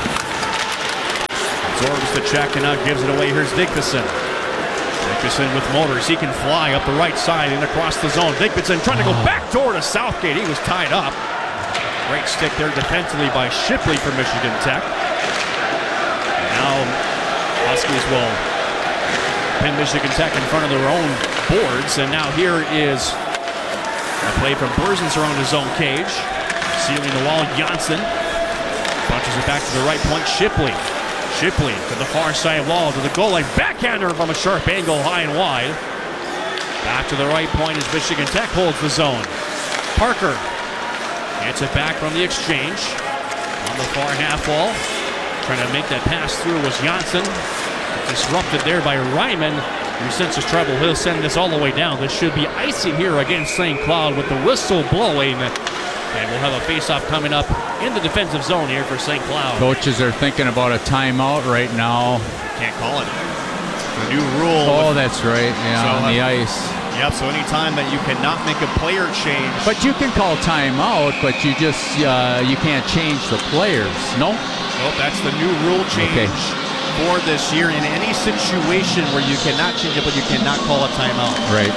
Absorbs the check and now gives it away. Here's Vigfusson. Vigfusson with motors. He can fly up the right side and across the zone. Vigfusson trying to go back door to Southgate. He was tied up. Great stick there defensively by Shipley for Michigan Tech. And now Huskies will pin Michigan Tech in front of their own boards. And now here is a play from Berzins around his own cage. Sealing the wall, Janssen. Punches it back to the right point, Shipley. Shipley to the far side wall, to the goal line. Backhander from a sharp angle, high and wide. Back to the right point as Michigan Tech holds the zone. Parker gets it back from the exchange. On the far half wall. Trying to make that pass through was Janssen. Disrupted there by Ryman, who senses trouble. He'll send this all the way down. This should be icy here against St. Cloud with the whistle blowing. And we'll have a face-off coming up in the defensive zone here for St. Cloud. Coaches are thinking about a timeout right now. Can't call it. The new rule. Oh, that's right. Yeah, so, on the ice. Yep, so anytime that you cannot make a player change. But you can call timeout, but you just, you can't change the players, no? Nope, that's the new rule change for this year. In any situation where you cannot change it, but you cannot call a timeout. Right.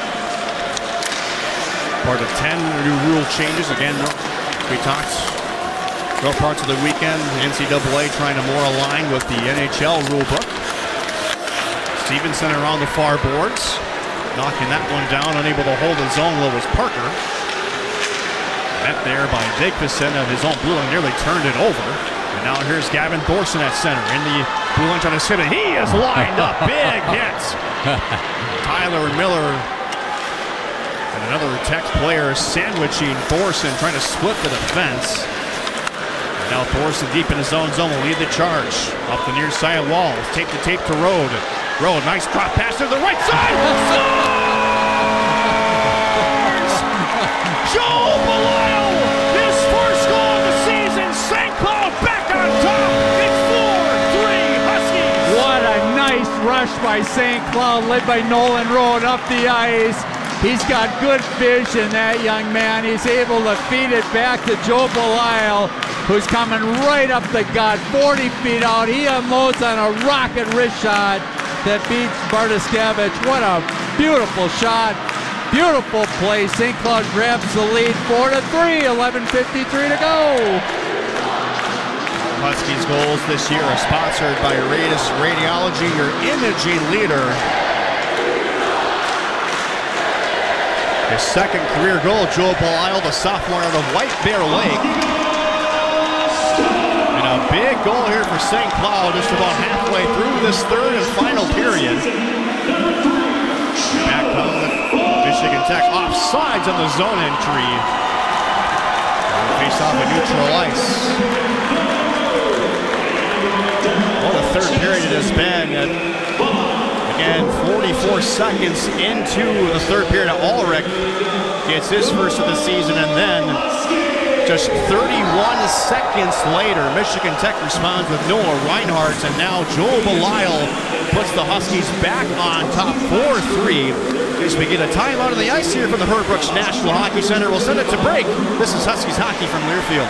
Part of 10 new rule changes. Again, we talked throughout parts of the weekend. NCAA trying to more align with the NHL rulebook. Stevenson around the far boards. Knocking that one down, unable to hold his own low was Parker. Met there by Vigfusson of his own blue line, nearly turned it over. And now here's Gavin Thorson at center. In the blue line trying to hit it. He is lined up. Big hits. Tyler Miller. And another Tech player sandwiching Thorson, trying to split the defense. And now Thorson deep in his own zone will lead the charge. Up the near side wall. Take the tape to Rode. Rode, nice drop pass to the right side. Scores! Joe Belisle, his first goal of the season. St. Cloud back on top. It's 4-3 Huskies. What a nice rush by St. Cloud, led by Nolan Rode up the ice. He's got good vision, that young man. He's able to feed it back to Joe Belisle, who's coming right up the gut, 40 feet out. He unloads on a rocket wrist shot that beats Bartoskevich. What a beautiful shot. Beautiful play. St. Cloud grabs the lead, 4-3, 11:53 to go. Huskies goals this year are sponsored by Radis Radiology, your imaging leader. His second career goal, Joe Belisle, the sophomore out of White Bear Lake. And a big goal here for St. Cloud, just about halfway through this third and final period. Back comes Michigan Tech offsides on the zone entry. Face off a neutral ice. What a third period it has been. Again, 44 seconds into the third period, Ulrich gets his first of the season, and then just 31 seconds later, Michigan Tech responds with Noah Reinhardt, and now Joel Belisle puts the Huskies back on top 4-3. As we get a timeout on the ice here from the Herb Brooks National Hockey Center, we'll send it to break. This is Huskies Hockey from Learfield.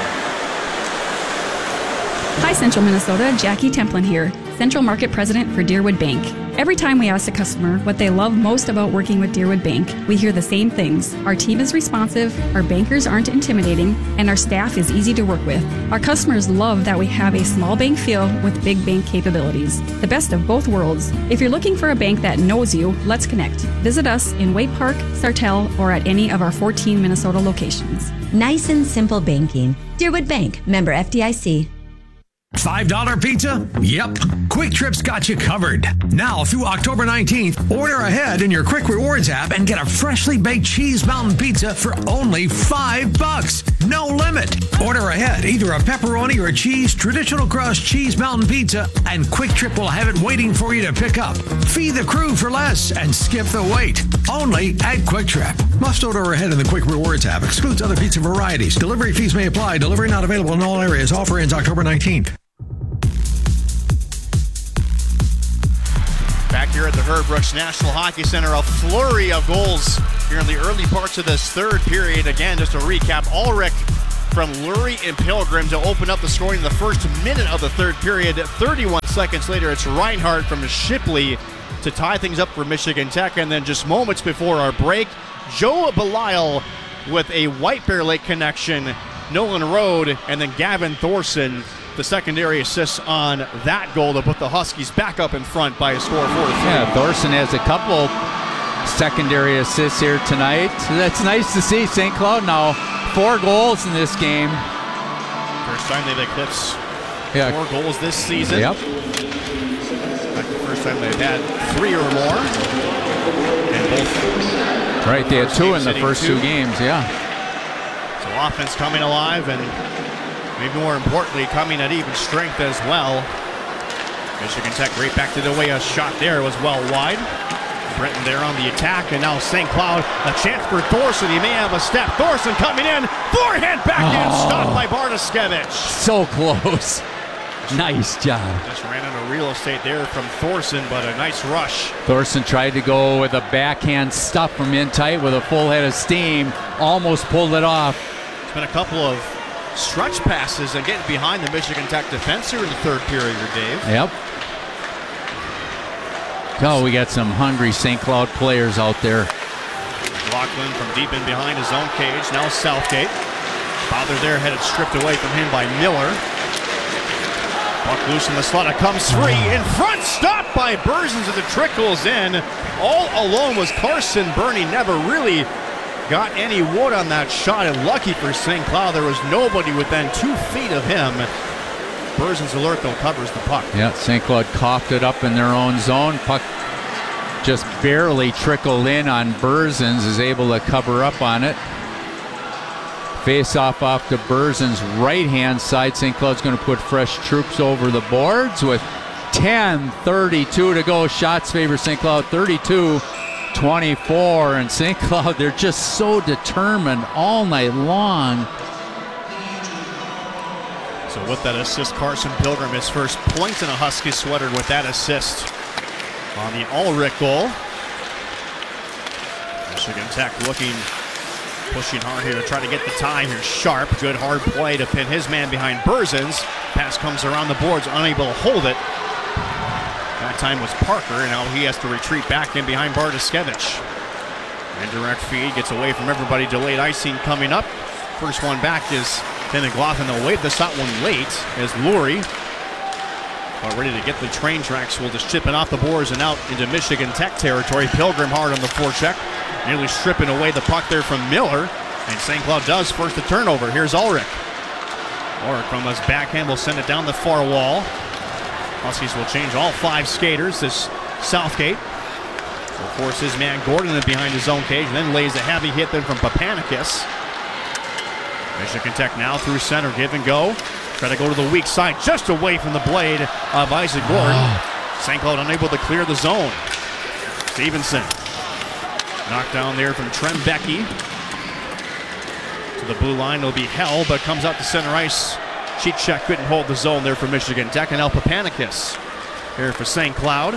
Hi, Central Minnesota. Jackie Templin here, Central Market President for Deerwood Bank. Every time we ask a customer what they love most about working with Deerwood Bank, we hear the same things. Our team is responsive, our bankers aren't intimidating, and our staff is easy to work with. Our customers love that we have a small bank feel with big bank capabilities. The best of both worlds. If you're looking for a bank that knows you, let's connect. Visit us in Waite Park, Sartell, or at any of our 14 Minnesota locations. Nice and simple banking. Deerwood Bank, member FDIC. $5 pizza? Yep. Quick Trip's got you covered. Now through October 19th, order ahead in your Quick Rewards app and get a freshly baked cheese mountain pizza for only $5. No limit. Order ahead either a pepperoni or a cheese traditional crust cheese mountain pizza, and Quick Trip will have it waiting for you to pick up. Feed the crew for less and skip the wait. Only at Quick Trip. Must order ahead in the Quick Rewards app. Excludes other pizza varieties. Delivery fees may apply. Delivery not available in all areas. Offer ends October 19th. Back here at the Herb Brooks National Hockey Center, a flurry of goals here in the early parts of this third period. Again, just to recap, Ulrich from Lurie and Pilgrim to open up the scoring in the first minute of the third period. 31 seconds later, it's Reinhardt from Shipley to tie things up for Michigan Tech. And then just moments before our break, Joe Belisle with a White Bear Lake connection, Nolan Road, and then Gavin Thorson, the secondary assists on that goal to put the Huskies back up in front by a score of 4-3. Yeah, Thorson has a couple secondary assists here tonight. So that's nice to see. St. Cloud now 4 goals in this game. First time they've eclipsed 4 goals this season. Yep. That's the first time they've had 3 or more. And both. Right, they had 2 in the first 2 games, yeah. So offense coming alive, and maybe more importantly, coming at even strength as well. Michigan Tech right back to the way a shot there was well wide. Brenton there on the attack, and now St. Cloud, a chance for Thorson. He may have a step. Thorson coming in, forehand backhand, stopped by Bartoskevich. So close. Nice job. Just ran into real estate there from Thorson, but a nice rush. Thorson tried to go with a backhand stuff from in tight with a full head of steam. Almost pulled it off. It's been a couple of stretch passes and getting behind the Michigan Tech defense here in the third period, Dave. Yep. Oh, we got some hungry St. Cloud players out there. Lachlan from deep in behind his own cage. Now Southgate. Bother there, headed stripped away from him by Miller. Puck loose in the slot. It comes free. In front, stopped by Berzins as it trickles in. All alone was Carson Burney. Never really got any wood on that shot, and lucky for St. Cloud, there was nobody within 2 feet of him. Berzins alert, though, covers the puck. Yeah, St. Cloud coughed it up in their own zone. Puck just barely trickled in on Berzins, is able to cover up on it. Face off to Berzins' right-hand side. St. Cloud's going to put fresh troops over the boards with 10:32 to go. Shots favor St. Cloud 32-24, and St. Cloud, they're just so determined all night long. So with that assist, Carson Pilgrim, his first point in a Husky sweater with that assist on the Ulrich goal. Michigan Tech pushing hard here to try to get the tie here. Sharp, good hard play to pin his man behind Berzins. Pass comes around the boards, unable to hold it. That time was Parker, and now he has to retreat back in behind Bartoskevich. Indirect feed, gets away from everybody. Delayed icing coming up. First one back is Ben McLaughlin. They'll wave this out one late as Lurie, ready to get the train tracks, will just chip it off the boards and out into Michigan Tech territory. Pilgrim hard on the forecheck, nearly stripping away the puck there from Miller, and St. Cloud does force the turnover. Here's Ulrich. Ulrich from his backhand will send it down the far wall. Huskies will change all 5 skaters. This Southgate will force his man Gordon in behind his own cage, and then lays a heavy hit then from Papanikis. Michigan Tech now through center, give and go. Try to go to the weak side, just away from the blade of Isaac Gordon. St. Cloud unable to clear the zone. Stevenson knocked down there from Trembecki. To the blue line, it'll be held, but comes out to center ice. Cheechek couldn't hold the zone there for Michigan Tech, and now Papanikis here for St. Cloud.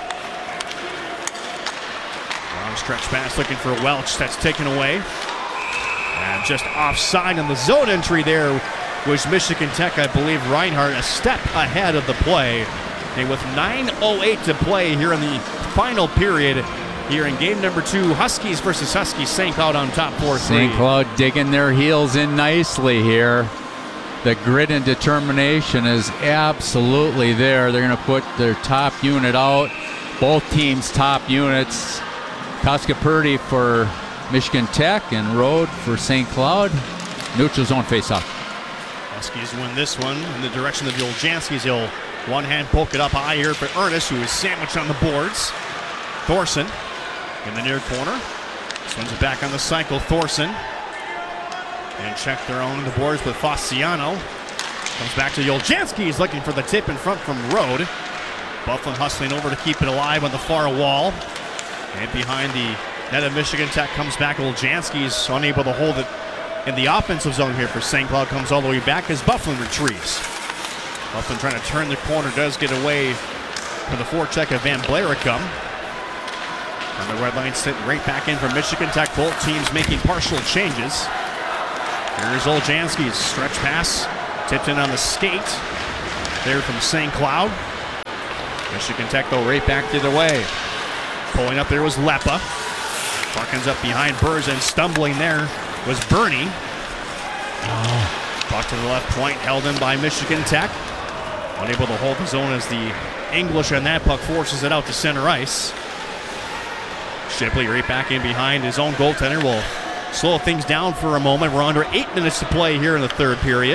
Long stretch pass looking for Welch, that's taken away. And just offside on the zone entry there was Michigan Tech. I believe Reinhardt a step ahead of the play. And with 9:08 to play here in the final period, here in game number 2, Huskies versus Huskies, St. Cloud on top 4-3. St. Cloud digging their heels in nicely here. The grit and determination is absolutely there. They're going to put their top unit out. Both teams' top units. Kaskapurdy for Michigan Tech and Road for St. Cloud. Neutral zone face-off. Huskies win this one in the direction of the Oljanskis. He'll one-hand poke it up high here for Ernest, who is sandwiched on the boards. Thorson in the near corner. Swings it back on the cycle. Thorson. And check their own the boards with Fasciano. Comes back to the Oljanskis, looking for the tip in front from Rode. Bufflin hustling over to keep it alive on the far wall. And behind the net of Michigan Tech comes back. Oljanski's unable to hold it in the offensive zone here for St. Cloud. Comes all the way back as Bufflin retrieves. Bufflin trying to turn the corner, does get away from the forecheck of Van Blaricum. On the red line, sit right back in for Michigan Tech. Both teams making partial changes. Here's Oljanski's stretch pass, tipped in on the skate. There from St. Cloud. Michigan Tech, though, right back the other way. Pulling up there was Lepa. Parkins up behind Burrs, and stumbling there was Bernie. Puck to the left point, held in by Michigan Tech. Unable to hold the zone as the English on that puck forces it out to center ice. Shipley right back in behind his own goaltender. Will slow things down for a moment. We're under 8 minutes to play here in the third period.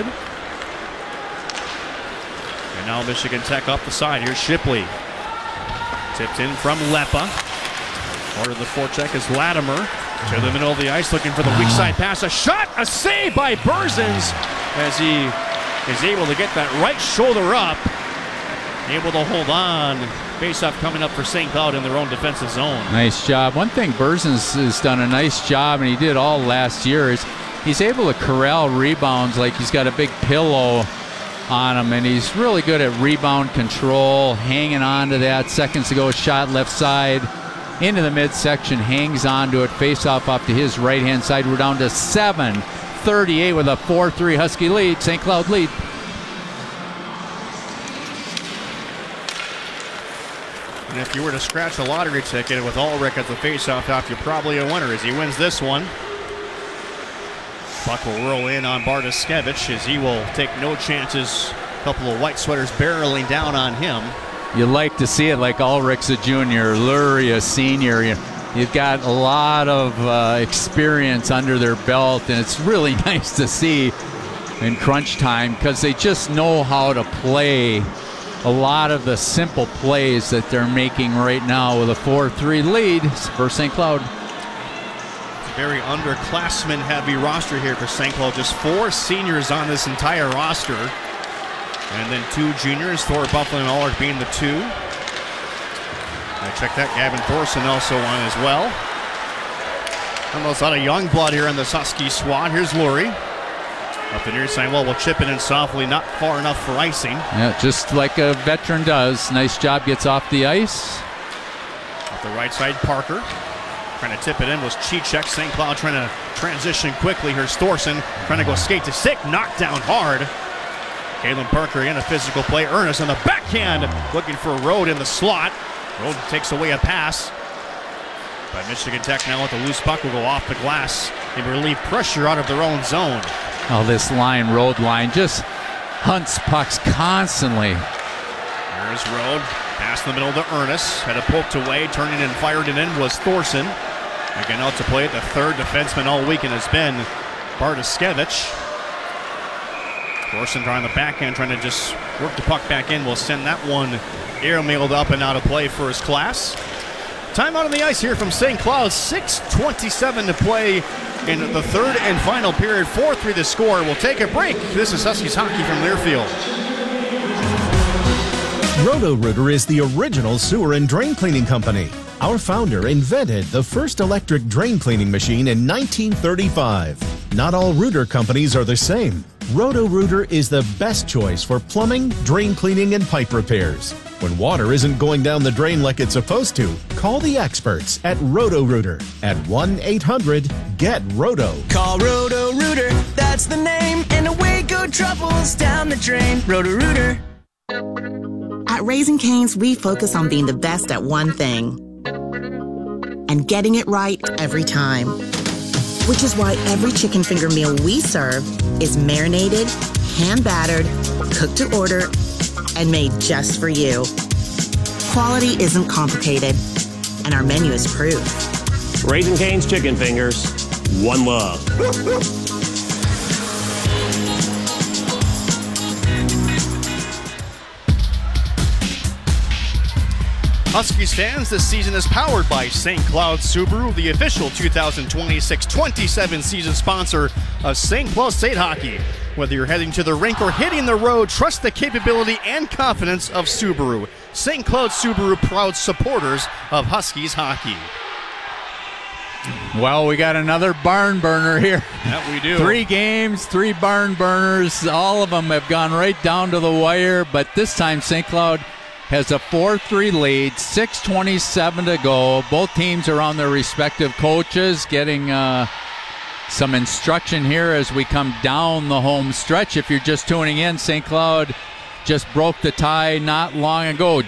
And now Michigan Tech up the side. Here's Shipley. Tipped in from Lepa. Part of the forecheck is Latimer. To the middle of the ice, looking for the weak side pass. A shot, a save by Berzins as he is able to get that right shoulder up. Able to hold on. Face-off coming up for St. Cloud in their own defensive zone. Nice job. One thing Berzins has done a nice job, and he did all last year, is he's able to corral rebounds like he's got a big pillow on him, and he's really good at rebound control, hanging on to that. Seconds ago, shot left side into the midsection, hangs on to it, face-off to his right-hand side. We're down to 7:38 with a 4-3 Husky lead, St. Cloud lead. And if you were to scratch a lottery ticket with Ulrich as the face-off top, you're probably a winner as he wins this one. Puck will roll in on Bartoskevich as he will take no chances. A couple of white sweaters barreling down on him. You like to see it, like Ulrich's a junior, Lurie a senior. You've got a lot of experience under their belt, and it's really nice to see in crunch time because they just know how to play a lot of the simple plays that they're making right now with a 4-3 lead for St. Cloud. It's a very underclassmen heavy roster here for St. Cloud. Just 4 seniors on this entire roster. And then 2 juniors, Thor Bufflin and Ulrich being the 2. I checked that. Gavin Thorson also on as well. Almost a lot of young blood here in the Husky squad. Here's Lurie. Up the near side, we'll chip it in softly, not far enough for icing. Yeah, just like a veteran does. Nice job, gets off the ice. Off the right side, Parker. Trying to tip it in was Chichek. St. Cloud trying to transition quickly. Here's Thorson trying to go skate to stick, knocked down hard. Kalen Parker in a physical play. Ernest on the backhand, looking for Rode in the slot. Rode takes away a pass. But Michigan Tech now with the loose puck will go off the glass and relieve pressure out of their own zone. Oh, this line, Rode line, just hunts pucks constantly. There's Rode. Pass in the middle to Ernest. Had it poked away, turning and fired it in was Thorson. Again out to play it. The third defenseman all weekend has been Bartoskevich. Thorson trying the backhand, trying to just work the puck back in. Will send that one airmailed up and out of play for his class. Timeout on the ice here from St. Cloud. 6:27 to play in the third and final period. 4-3 the score. We'll take a break. This is Huskies hockey from Learfield. Roto-Rooter is the original sewer and drain cleaning company. Our founder invented the first electric drain cleaning machine in 1935. Not all rooter companies are the same. Roto-Rooter is the best choice for plumbing, drain cleaning, and pipe repairs. When water isn't going down the drain like it's supposed to, call the experts at Roto-Rooter at 1-800-GET-ROTO. Call Roto-Rooter, that's the name, and away go troubles down the drain. Roto-Rooter. At Raising Cane's, we focus on being the best at one thing and getting it right every time. Which is why every chicken finger meal we serve is marinated, hand-battered, cooked to order, and made just for you. Quality isn't complicated, and our menu is proof. Raising Cane's Chicken Fingers, one love. Huskies fans, this season is powered by St. Cloud Subaru, the official 2026-27 season sponsor of St. Cloud State Hockey. Whether you're heading to the rink or hitting the road, trust the capability and confidence of Subaru. St. Cloud Subaru, proud supporters of Huskies hockey. Well, we got another barn burner here. That we do. 3 games, 3 barn burners. All of them have gone right down to the wire, but this time St. Cloud has a 4-3 lead, 6:27 to go. Both teams are on their respective coaches, getting some instruction here as we come down the home stretch. If you're just tuning in, St. Cloud just broke the tie not long ago.